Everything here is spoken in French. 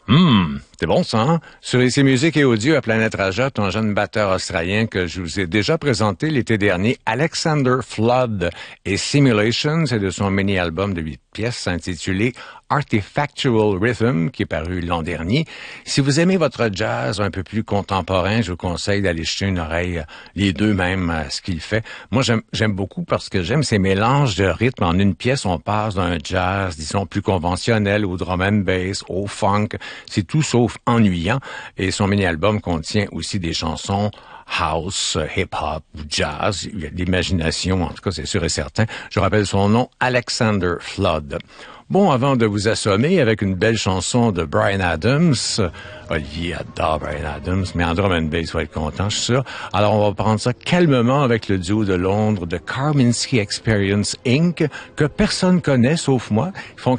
C'est bon ça, hein? Sur ici Musique et Audio à Planète Rajot, un jeune batteur australien que je vous ai déjà présenté l'été dernier, Alexander Flood et Simulation, c'est de son mini-album de 8 pièces intitulé Artifactual Rhythm, qui est paru l'an dernier. Si vous aimez votre jazz un peu plus contemporain, je vous conseille d'aller jeter une oreille, les deux même, à ce qu'il fait. Moi, j'aime beaucoup parce que j'aime ces mélanges de rythmes. En une pièce, on passe d'un jazz, disons, plus conventionnel au drum and bass, au funk. C'est tout sauf ennuyant. Et son mini-album contient aussi des chansons house, hip-hop ou jazz. Il y a de l'imagination, en tout cas, c'est sûr et certain. Je rappelle son nom, Alexander Flood. Bon, avant de vous assommer avec une belle chanson de Bryan Adams, Olivier adore Bryan Adams, mais en drum and bass, va être content, je suis sûr. Alors, on va prendre ça calmement avec le duo de Londres de Karminski Experience Inc., que personne connaît, sauf moi. Ils font